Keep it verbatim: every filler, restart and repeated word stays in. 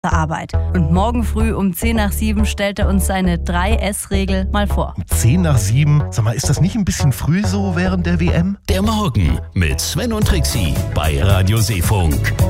zur Arbeit. Und morgen früh um zehn nach sieben stellt er uns seine drei S Regel mal vor. zehn nach sieben? Sag mal, ist das nicht ein bisschen früh so während der W M? Der Morgen mit Sven und Trixie bei Radio Seefunk.